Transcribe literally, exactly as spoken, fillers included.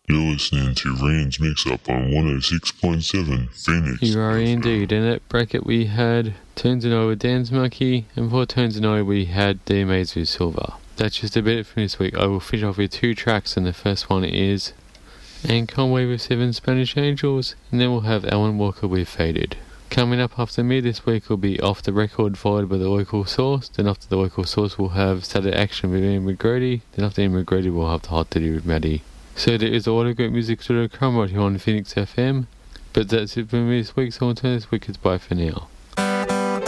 You're listening to Rain's Mix-Up on one oh six point seven Phoenix. You are indeed. In that bracket we had Tones and I with Dance Monkey, and before Tones and I we had D Maze with Silver. That's just a bit from this week. I will finish off with two tracks, and the first one is And Conway with Seven Spanish Angels, and then we'll have Alan Walker with Faded. Coming up after me this week will be Off the Record, followed by The Local Source. Then after The Local Source we'll have Saturday Action with Ian McGrady. Then after Ian McGrady we'll have The Hot Diddy with Maddie. So there is all the great music to come right here on Phoenix F M. But that's it for me this week, so until this week, it's bye for now.